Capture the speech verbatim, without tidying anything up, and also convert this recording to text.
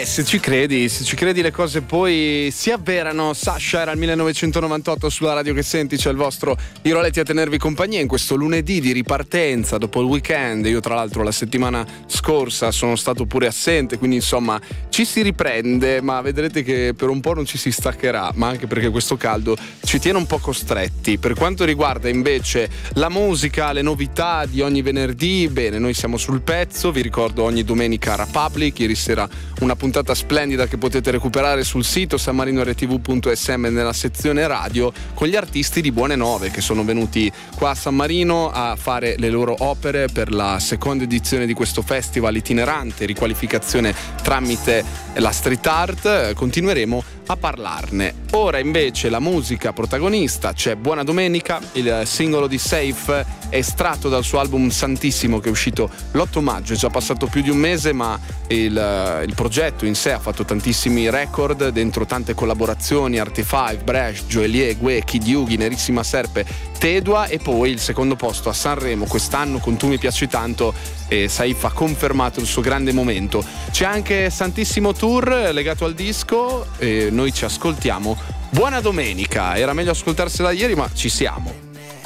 Eh, se ci credi, se ci credi le cose poi si avverano. Sasha era il millenovecentonovantotto sulla radio che senti, c'è il vostro Iroletti a tenervi compagnia in questo lunedì di ripartenza dopo il weekend. Io tra l'altro la settimana scorsa sono stato pure assente, quindi insomma ci si riprende, ma vedrete che per un po' non ci si staccherà, ma anche perché questo caldo ci tiene un po' costretti. Per quanto riguarda invece la musica, le novità di ogni venerdì, bene, noi siamo sul pezzo, vi ricordo ogni domenica Republic, ieri sera una puntata splendida che potete recuperare sul sito sammarinoretv punto es emme nella sezione radio con gli artisti di Buone Nove che sono venuti qua a San Marino a fare le loro opere per la seconda edizione di questo festival itinerante, riqualificazione tramite la street art. Continueremo a parlarne. Ora invece la musica protagonista, c'è Buona Domenica, il singolo di Safe estratto dal suo album Santissimo che è uscito l'otto maggio, è già passato più di un mese, ma il, il progetto in sé ha fatto tantissimi record, dentro tante collaborazioni, Arte cinque, Bresh, Joelie, Gue, Kid Yugi, Nerissima Serpe, Tedua, e poi il secondo posto a Sanremo quest'anno con Tu mi piaci tanto, e Saif ha confermato il suo grande momento. C'è anche Santissimo Tour legato al disco e noi ci ascoltiamo. Buona Domenica, era meglio ascoltarsela ieri ma ci siamo.